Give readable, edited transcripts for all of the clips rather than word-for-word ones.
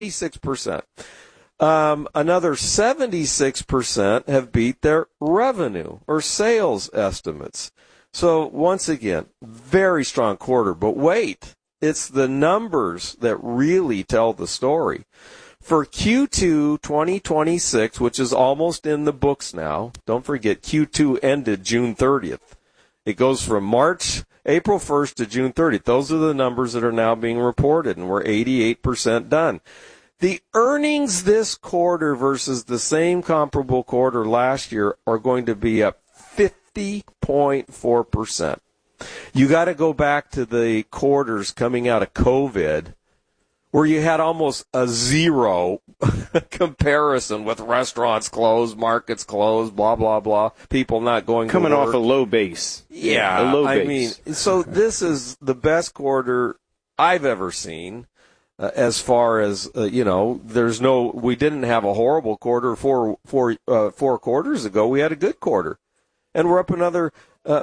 86%. Another 76% have beat their revenue or sales estimates. So once again, very strong quarter. But wait, it's the numbers that really tell the story. For Q2 2026, which is almost in the books now, don't forget Q2 ended June 30th. It goes from April 1st to June 30th. Those are the numbers that are now being reported, and we're 88% done. The earnings this quarter versus the same comparable quarter last year are going to be up 50.4%. You got to go back to the quarters coming out of COVID where you had almost a zero comparison with restaurants closed, markets closed, blah, blah, blah, people not going to work. Coming off a low base. Yeah, a low base. I mean, so this is the best quarter I've ever seen. As far as, we didn't have a horrible quarter four quarters ago. We had a good quarter. And we're up another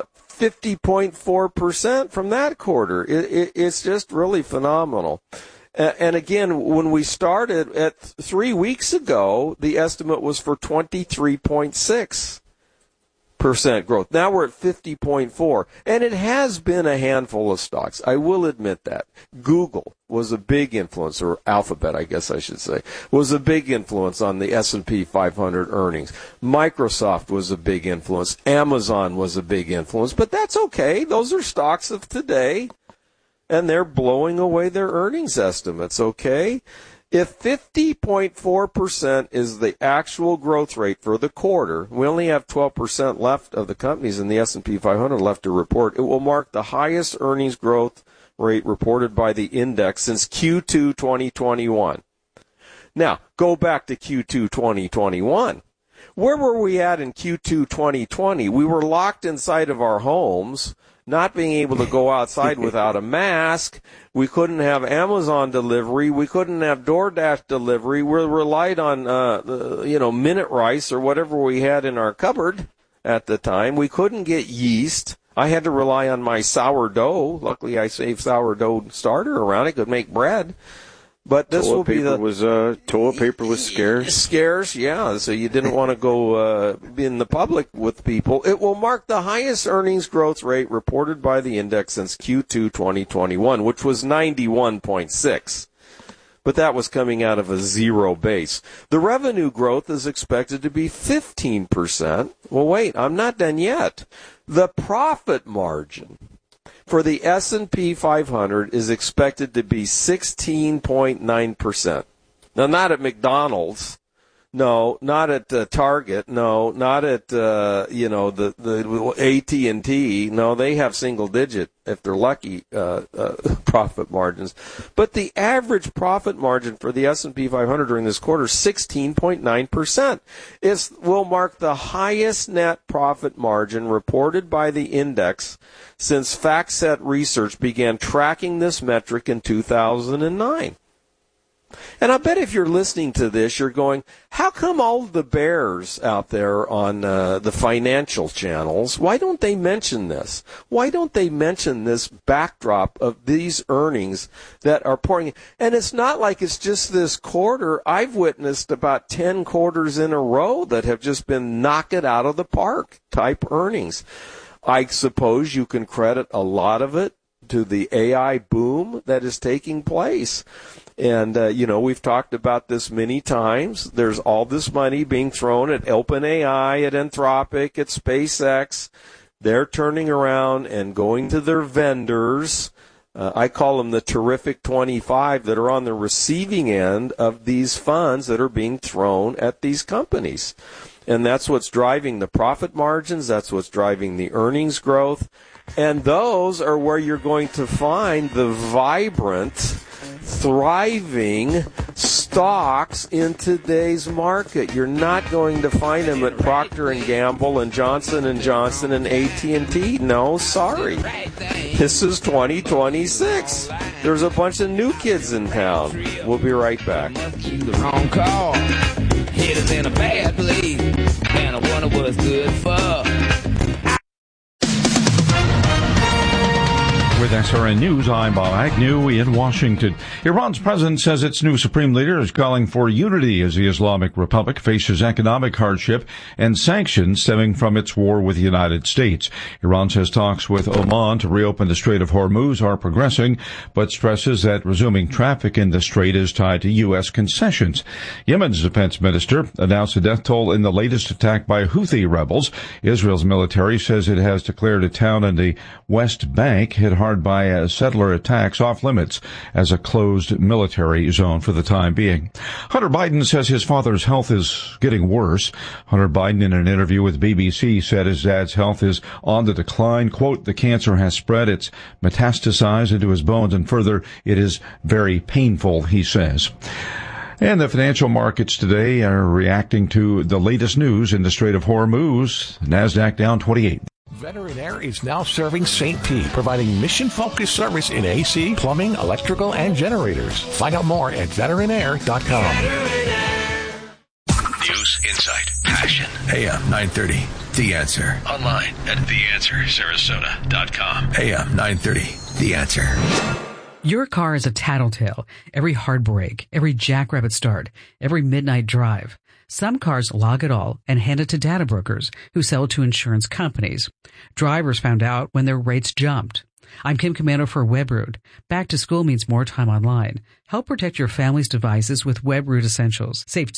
50.4% from that quarter. It's just really phenomenal. And again, when we started at 3 weeks ago, the estimate was for 23.6%. Growth. Now we're at 50.4%. And it has been a handful of stocks. I will admit that. Google was a big influence, or Alphabet, I guess I should say, was a big influence on the S&P 500 earnings. Microsoft was a big influence. Amazon was a big influence. But that's okay. Those are stocks of today. And they're blowing away their earnings estimates, okay? If 50.4% is the actual growth rate for the quarter, we only have 12% left of the companies in the S&P 500 left to report, it will mark the highest earnings growth rate reported by the index since Q2 2021. Now, go back to Q2 2021. Where were we at in Q2 2020? We were locked inside of our homes, not being able to go outside without a mask. We couldn't have Amazon delivery. We couldn't have DoorDash delivery. We relied on, Minute Rice or whatever we had in our cupboard at the time. We couldn't get yeast. I had to rely on my sourdough. Luckily, I saved sourdough starter around. I could make bread. But this will be toilet paper was scarce. Scarce, yeah. So you didn't want to go in the public with people. It will mark the highest earnings growth rate reported by the index since Q2 2021, which was 91.6. But that was coming out of a zero base. The revenue growth is expected to be 15%. Well, wait, I'm not done yet. The profit margin for the S&P 500 is expected to be 16.9%. Now, not at McDonald's. No, not at Target. No, not at, the AT&T. No, they have single digit, if they're lucky, profit margins. But the average profit margin for the S&P 500 during this quarter is 16.9%. It will mark the highest net profit margin reported by the index since FactSet Research began tracking this metric in 2009. And I bet if you're listening to this, you're going, how come all the bears out there on the financial channels, why don't they mention this? Why don't they mention this backdrop of these earnings that are pouring? And it's not like it's just this quarter. I've witnessed about 10 quarters in a row that have just been knock it out of the park type earnings. I suppose you can credit a lot of it to the AI boom that is taking place. And, we've talked about this many times. There's all this money being thrown at OpenAI, at Anthropic, at SpaceX. They're turning around and going to their vendors. I call them the terrific 25 that are on the receiving end of these funds that are being thrown at these companies. And that's what's driving the profit margins. That's what's driving the earnings growth. And those are where you're going to find the vibrant, thriving stocks in today's market. You're not going to find them at Procter & Gamble and Johnson & Johnson and AT&T. No, sorry. This is 2026. There's a bunch of new kids in town. We'll be right back. The wrong call. Hit us in a bad place. And I wonder what's good for. With SRN News, I'm Bob Agnew in Washington. Iran's president says its new supreme leader is calling for unity as the Islamic Republic faces economic hardship and sanctions stemming from its war with the United States. Iran says talks with Oman to reopen the Strait of Hormuz are progressing, but stresses that resuming traffic in the strait is tied to U.S. concessions. Yemen's defense minister announced a death toll in the latest attack by Houthi rebels. Israel's military says it has declared a town in the West Bank hit hard by settler attacks off limits as a closed military zone for the time being. Hunter Biden says his father's health is getting worse. Hunter Biden, in an interview with BBC, said his dad's health is on the decline. Quote, the cancer has spread, it's metastasized into his bones, and further, it is very painful, he says. And the financial markets today are reacting to the latest news in the Strait of Hormuz. NASDAQ down 28. Veteran Air is now serving St. Pete, providing mission-focused service in AC, plumbing, electrical, and generators. Find out more at veteranair.com. News, insight, passion. AM 930, The Answer. Online at theanswersarasota.com. AM 930, The Answer. Your car is a tattletale. Every hard brake, every jackrabbit start, every midnight drive. Some cars log it all and hand it to data brokers who sell it to insurance companies. Drivers found out when their rates jumped. I'm Kim Commando for WebRoot. Back to school means more time online. Help protect your family's devices with WebRoot Essentials. Save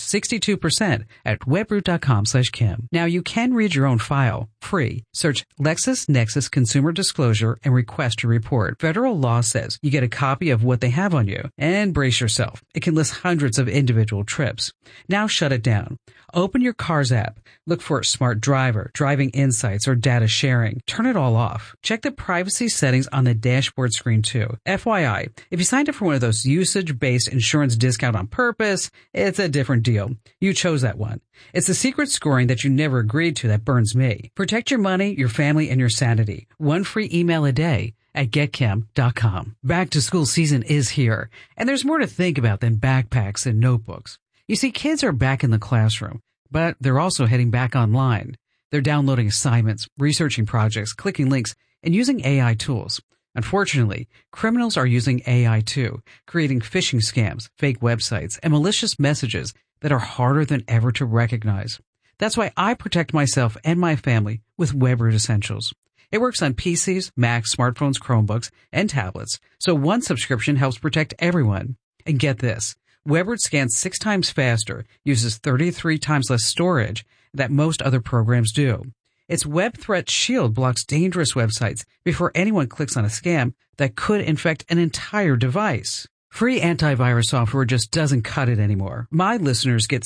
62% at webroot.com/Kim. Now you can read your own file, free. Search LexisNexis Consumer Disclosure and request a report. Federal law says you get a copy of what they have on you. And brace yourself. It can list hundreds of individual trips. Now shut it down. Open your Cars app. Look for Smart Driver, Driving Insights, or Data Sharing. Turn it all off. Check the privacy settings on the dashboard screen too. FYI, if you signed up for one of those usage-based insurance discount on purpose, it's a different deal. You chose that one. It's the secret scoring that you never agreed to that burns me. Protect your money, your family, and your sanity. One free email a day at getchem.com. Back to school season is here, and there's more to think about than backpacks and notebooks. You see, kids are back in the classroom, but they're also heading back online. They're downloading assignments, researching projects, clicking links, and using AI tools. Unfortunately, criminals are using AI too, creating phishing scams, fake websites, and malicious messages that are harder than ever to recognize. That's why I protect myself and my family with WebRoot Essentials. It works on PCs, Macs, smartphones, Chromebooks, and tablets, so one subscription helps protect everyone. And get this. WebRoot scans 6 times faster, uses 33 times less storage than most other programs do. Its Web Threat Shield blocks dangerous websites before anyone clicks on a scam that could infect an entire device. Free antivirus software just doesn't cut it anymore. My listeners get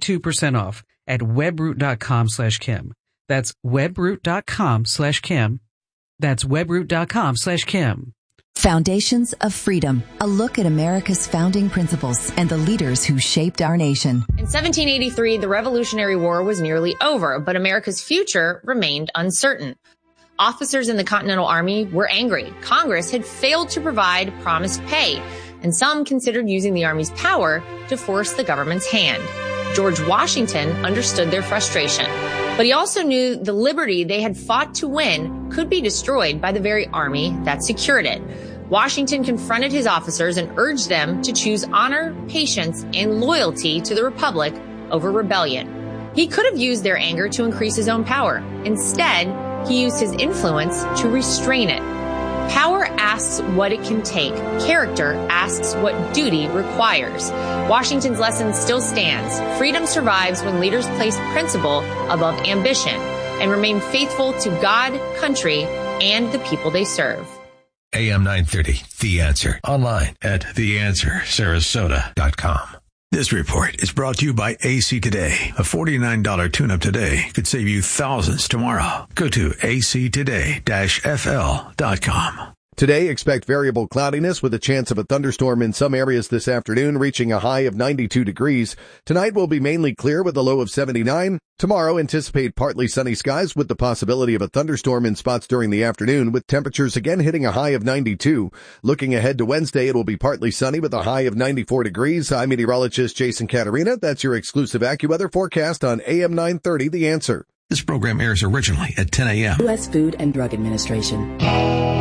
62% off at webroot.com/Kim. That's webroot.com/Kim. That's webroot.com/Kim. Foundations of Freedom, a look at America's founding principles and the leaders who shaped our nation. In 1783, the Revolutionary War was nearly over, but America's future remained uncertain. Officers in the Continental Army were angry. Congress had failed to provide promised pay, and some considered using the Army's power to force the government's hand. George Washington understood their frustration, but he also knew the liberty they had fought to win could be destroyed by the very army that secured it. Washington confronted his officers and urged them to choose honor, patience, and loyalty to the Republic over rebellion. He could have used their anger to increase his own power. Instead, he used his influence to restrain it. Power asks what it can take. Character asks what duty requires. Washington's lesson still stands. Freedom survives when leaders place principle above ambition and remain faithful to God, country, and the people they serve. AM 930, The Answer. Online at theanswersarasota.com. This report is brought to you by AC Today. A $49 tune-up today could save you thousands tomorrow. Go to actoday-fl.com. Today, expect variable cloudiness with a chance of a thunderstorm in some areas this afternoon, reaching a high of 92 degrees. Tonight will be mainly clear with a low of 79. Tomorrow, anticipate partly sunny skies with the possibility of a thunderstorm in spots during the afternoon, with temperatures again hitting a high of 92. Looking ahead to Wednesday, it will be partly sunny with a high of 94 degrees. I'm meteorologist Jason Caterina. That's your exclusive AccuWeather forecast on AM 930, The Answer. This program airs originally at 10 a.m. U.S. Food and Drug Administration.